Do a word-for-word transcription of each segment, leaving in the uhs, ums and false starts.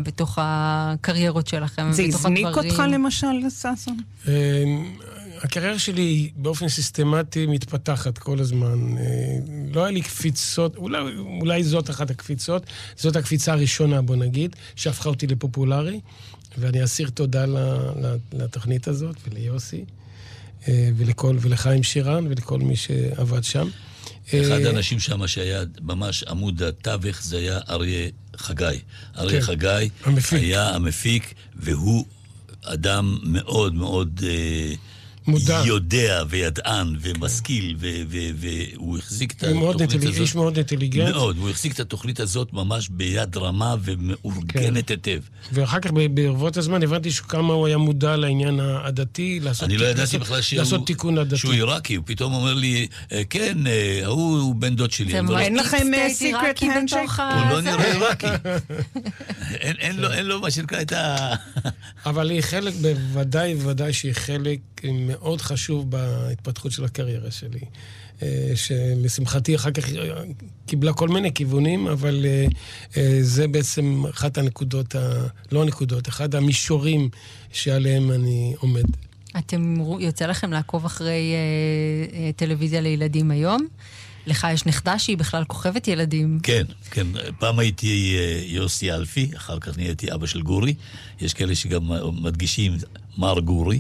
בתוך הקריירות שלכם? זה הזניק אותך למשל, ססון? הקריירה שלי באופן סיסטמטי מתפתחת כל הזמן. לא היה לי קפיצות, אולי, אולי זאת אחת הקפיצות, זאת הקפיצה הראשונה, בוא נגיד, שהפכה אותי לפופולרי, ואני אסיר תודה לתוכנית הזאת וליוסי, ולכל, ולחיים שירן ולכל מי שעבד שם. אחד האנשים שם שהיה ממש עמוד התווך, זה היה אריה חגי. אריה כן. חגי המפיק. היה המפיק, והוא אדם מאוד מאוד מודע. יודע וידען ומשכיל, והוא החזיק את התוכנית הזאת. איש מאוד אינטליגנט. מאוד, הוא החזיק את התוכנית הזאת ממש ביד רמה ומאורגנת היטב. ואחר כך בערבות הזמן הבנתי שכמה הוא היה מודע לעניין הדתי, אני לא ידעתי בכלל לעשות תיקון הדתי. שהוא עיראקי, הוא פתאום אומר לי, כן, הוא בן דוד שלי. אין לכם סיקרט הנדשייק? הוא לא נראה עיראקי. אין לו מה שנקרא את ה... אבל היא חלק, בוודאי ובוודאי שהיא חלק מאוד חשוב בהתפתחות של הקריירה שלי, שלשמחתי אחר כך קיבלה כל מיני כיוונים, אבל זה בעצם אחת הנקודות, לא הנקודות, אחד המישורים שעליהם אני עומד. אתם, יוצא לכם לעקוב אחרי טלוויזיה לילדים היום? לך יש נכדה שהיא בכלל כוכבת ילדים. כן, כן. פעם הייתי יוסי אלפי, אחר כך נהייתי אבא של גורי. יש כאלה שגם מדגישים מר גורי.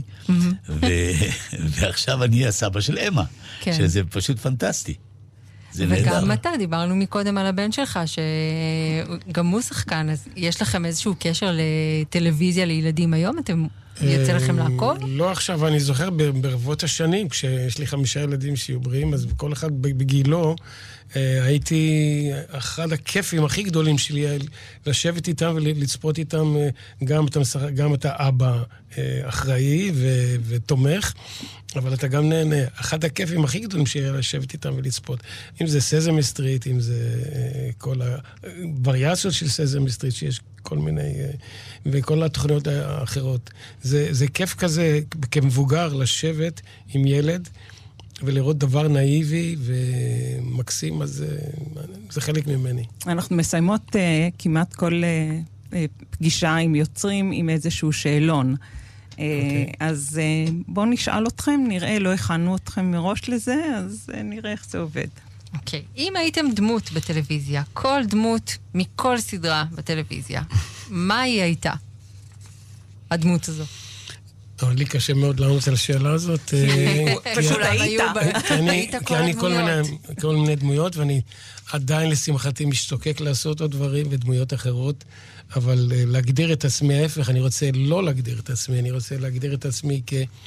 ועכשיו אני הסבא של אמה, שזה פשוט פנטסטי. וגם אתה, דיברנו מקודם על הבן שלך, שגם הוא שחקן, אז יש לכם איזשהו קשר לטלוויזיה לילדים היום? אתם יוצא לכם לעקוב? לא עכשיו, אני זוכר ברבות השנים, כשיש לי חמישה ילדים שיהיו בריאים, אז כל אחד בגילו, הייתי אחד הכיפים הכי גדולים שלי, לשבת איתם ולצפות איתם גם את, גם את האבא אחראי ו, ותומך, אבל אתה גם נהנה. אחד הכיפים הכי גדולים שלי לשבת איתם ולצפות. אם זה סזמי סטריט, אם זה כל הווריאציות של סזמי סטריט, שיש כל מיני, וכל התוכניות האחרות. זה, זה כיף כזה, כמבוגר, לשבת עם ילד, ולראות דבר נאיבי ומקסים, אז זה, זה חלק ממני. אנחנו מסיימות uh, כמעט כל uh, uh, פגישה עם יוצרים, עם איזשהו שאלון. Uh, okay. אז uh, בואו נשאל אתכם, נראה, לא הכנו אתכם מראש לזה, אז uh, נראה איך זה עובד. אוקיי. Okay. אם הייתם דמות בטלוויזיה, כל דמות מכל סדרה בטלוויזיה, מה היא הייתה? הדמות הזו. אבל לי קשה מאוד לענות על השאלה הזאת. פשוט היית. כי אני כל מיני דמויות, ואני עדיין לשמחתי משתוקק לעשות עוד דברים ודמויות אחרות, אבל להגדיר את עצמי ההפך, אני רוצה לא להגדיר את עצמי, אני רוצה להגדיר את עצמי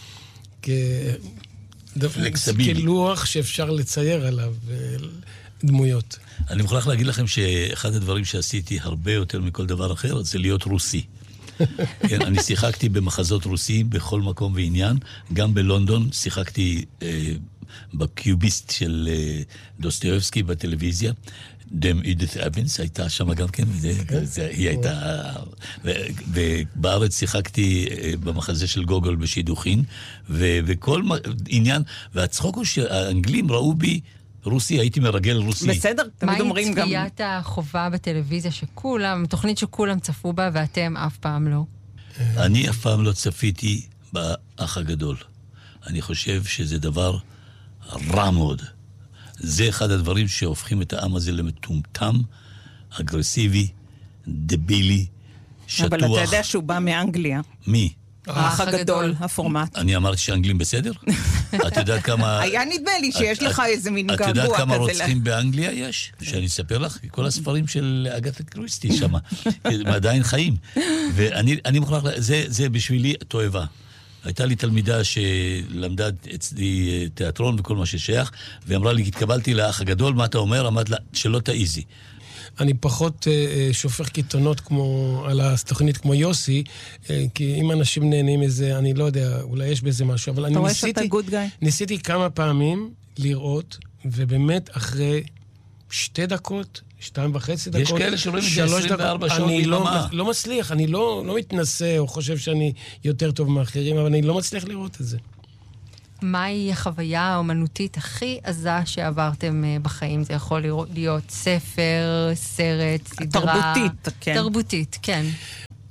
כלוח שאפשר לצייר עליו דמויות. אני מוכרח להגיד לכם שאחד הדברים שעשיתי הרבה יותר מכל דבר אחר, זה להיות רוסי. כן, אני שיחקתי במחזות רוסיים בכל מקום ועניין, גם בלונדון שיחקתי אה, בקיוביסט של אה, דוסטויבסקי בטלוויזיה, דם אידית אבנס הייתה שם גם כן, זה, זה, היא הייתה, ו, ובארץ שיחקתי אה, במחזה של גוגול בשידוכין, ו, וכל עניין, והצחוק הוא שהאנגלים ראו בי רוסי, הייתי מרגל רוסי. בסדר, תמיד אומרים גם... מהי צפיית החובה בטלוויזיה שכולם, תוכנית שכולם צפו בה ואתם אף פעם לא? אני אף פעם לא צפיתי באח הגדול. אני חושב שזה דבר רע מאוד. זה אחד הדברים שהופכים את העם הזה למטומטם, אגרסיבי, דבילי, שטוח. אבל אתה יודע שהוא בא מאנגליה. מי? האח הגדול, הפורמט. אני אמרתי שאנגלים בסדר? את יודעת כמה... היה נדמה לי שיש לך איזה מין געגוע כזה. את יודעת כמה רוצחים באנגליה יש? שאני אספר לך, כל הספרים של אגתה קריסטי שם, הם עדיין חיים. ואני מוכרח, זה בשבילי תועבה. הייתה לי תלמידה שלמדה אצלי תיאטרון וכל מה ששייך, ואמרה לי, התקבלתי לאח הגדול, מה אתה אומר? אמרת לה, שלא תעיזי. אני פחות uh, שופך קיתונות כמו, על התוכנית כמו יוסי, uh, כי אם אנשים נהנים מזה, אני לא יודע, אולי יש בזה משהו, אבל אני ניסיתי, ניסיתי כמה פעמים לראות, ובאמת אחרי שתי דקות, שתיים וחצי דקות, יש כאלה שרואים את זה עשרים וארבע שעות מלמה. לא מצליח, אני לא, לא מתנסה או חושב שאני יותר טוב מאחרים, אבל אני לא מצליח לראות את זה. מהי החוויה האומנותית הכי עזה שעברתם בחיים? זה יכול להיות ספר, סרט, סדרה... תרבותית, כן. תרבותית, כן.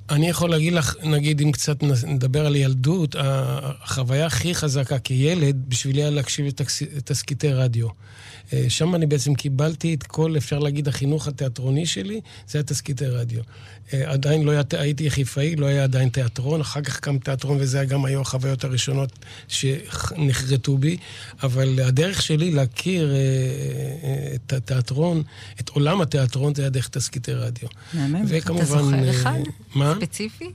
אני יכול להגיד לך, נגיד, אם קצת נדבר על ילדות, החוויה הכי חזקה כילד, בשבילי היה להקשיב את תסקיטי רדיו. שם אני בעצם קיבלתי את כל, אפשר להגיד, החינוך התיאטרוני שלי, זה היה תסקיטי רדיו. עדיין לא הייתי חיפאי, לא היה עדיין תיאטרון, אחר כך קם תיאטרון, וזה גם היו החוויות הראשונות שנחרטו בי, אבל הדרך שלי להכיר את התיאטרון, את עולם התיאטרון, זה היה דרך תסקיטי רדיו. אתה זוכר אחד? מה? ספציפי?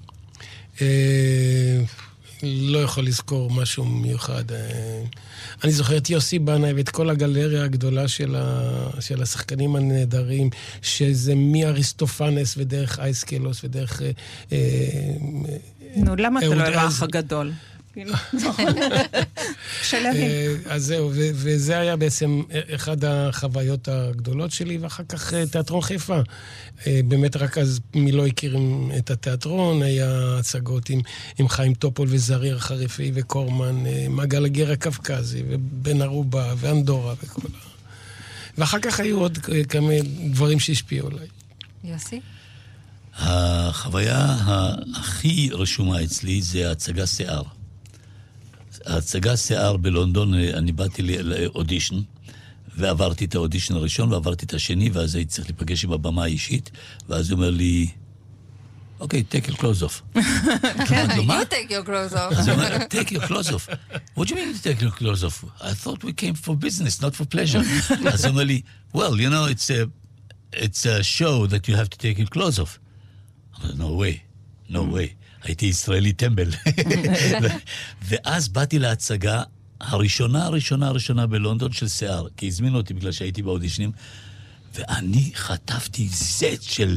לא יכול לזכור משהו מיוחד. אני זוכר את יוסי בנאי ואת כל הגלריה הגדולה של, ה... של השחקנים הנהדרים, שזה מאריסטופנס ודרך אייסקלוס ודרך... נו, למה אתה לא הלך הגדול? אז זהו, וזה היה בעצם אחד החוויות הגדולות שלי, ואחר כך תיאטרון חיפה. באמת רק אז מי לא הכירים את התיאטרון, היה הצגות עם, עם חיים טופול וזריר חריפי וקורמן, מעגל הגר הקווקזי ובן ערובה ואנדורה וכל ה... ואחר כך היו עוד כמה דברים שהשפיעו עליי. יוסי? החוויה הכי רשומה אצלי זה הצגה שיער. ההצגה שיער בלונדון, אני באתי לאודישן, ועברתי את האודישן הראשון, ועברתי את השני, ואז הייתי צריך להיפגש עם הבמה האישית, ואז הוא אומר לי, אוקיי, take your clothes off. כן, you take your clothes off. אז הוא אומר, take your clothes off. What do you mean take your clothes off? I thought we came for business, not for pleasure. אז הוא אומר לי, well, you know, it's a, it's a show that you have to take your clothes off. I said, no way, no way. הייתי ישראלי טמבל. ואז באתי להצגה הראשונה, הראשונה, הראשונה בלונדון של שיער, כי הזמינו אותי בגלל שהייתי באודישנים, ואני חטפתי זט של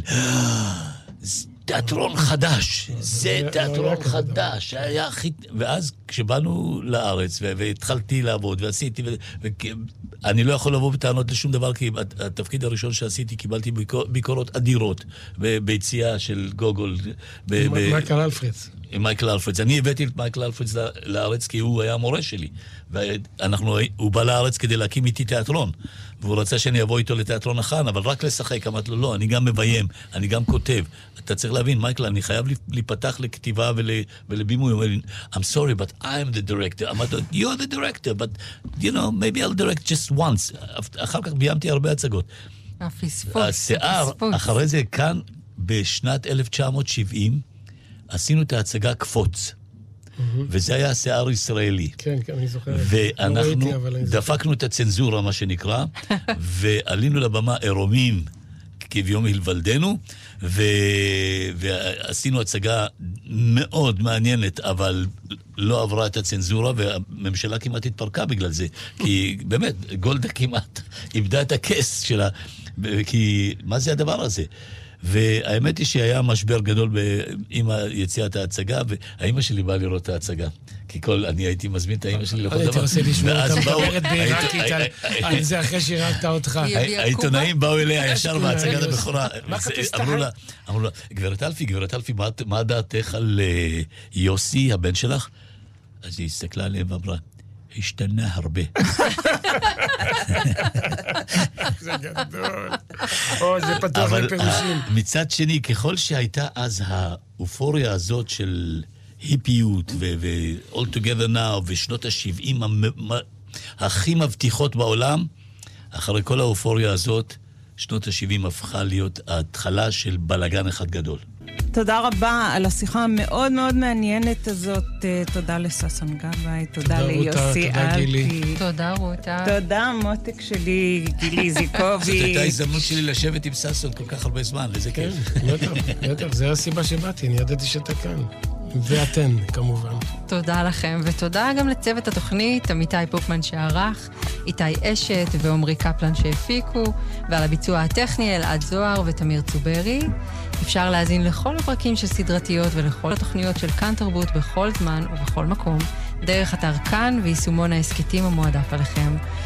תיאטרון חדש. זה תיאטרון חדש. היה הכי... ואז כשבאנו לארץ, והתחלתי לעבוד, ועשיתי... אני לא יכול לבוא בטענות לשום דבר, כי התפקיד הראשון שעשיתי, קיבלתי ביקורות אדירות, ביציאה של גוגול. מייקל אלפרידס. מייקל אלפרידס. אני הבאתי את מייקל אלפרידס לארץ, כי הוא היה המורה שלי. והוא בא לארץ כדי להקים איתי תיאטרון. והוא רצה שאני אבוא איתו לתיאטרון החאן, אבל רק לשחק. אמרתי לו, לא, אני גם מביים, אני גם כותב. אתה צריך להבין, מייקל, אני חייב להיפתח לכתיבה ולבימוי. הוא אומר לי, I'm sorry, but I'm the director. אמרתי לו, you're the director, but, you know, maybe I'll direct just once. אחר כך ביימתי הרבה הצגות. הפספוס. השיער, אחרי זה כאן, בשנת אלף תשע מאות שבעים, עשינו את ההצגה קפוץ. וזה היה שיער ישראלי. כן, כן, אני זוכר. ואנחנו דפקנו את הצנזורה, מה שנקרא, ועלינו לבמה עירומים כביום הלבלדנו, ועשינו הצגה מאוד מעניינת, אבל לא עברה את הצנזורה, והממשלה כמעט התפרקה בגלל זה. כי באמת, גולדה כמעט איבדה את הכס שלה, כי מה זה הדבר הזה? והאמת היא שהיה משבר גדול עם יציאת ההצגה, והאמא שלי באה לראות את ההצגה. כי כל, אני הייתי מזמין את האמא שלי לכל דבר. הייתי רוצה לשמוע אותה מדברת בעיראקית על זה אחרי שירקת אותך. העיתונאים באו אליה ישר בהצגת הבכורה. מה כתסתכל? אמרו לה, גברת אלפי, גברת אלפי, מה דעתך על יוסי, הבן שלך? אז היא הסתכלה עליהם ואמרה, השתנה הרבה. זה גדול. או, זה פתוח לפירושים. מצד שני, ככל שהייתה אז האופוריה הזאת של היפיות ו-all together now ושנות ה-שבעים הכי מבטיחות בעולם, אחרי כל האופוריה הזאת, שנות ה-שבעים הפכה להיות ההתחלה של בלגן אחד גדול. תודה רבה על השיחה המאוד מאוד מעניינת הזאת. תודה לששון גבאי, תודה ליוסי אלפי. תודה רותה. תודה מותק שלי, גילי זיקובי. זאת הייתה הזדמנות שלי לשבת עם ששון כל כך הרבה זמן, וזה כיף. בטח, בטח, זה הסיבה שבאתי, אני ידעתי שאתה כאן. ואתן, כמובן. תודה לכם, ותודה גם לצוות התוכנית, עמיתי פוקמן שערך, איתי אשת ועומרי קפלן שהפיקו, ועל הביצוע הטכני אלעד זוהר ותמיר צוברי. אפשר להזין לכל הפרקים של סדרתיות ולכל התוכניות של כאן תרבות בכל זמן ובכל מקום, דרך אתר כאן ויישומון העסקתים המועדף עליכם.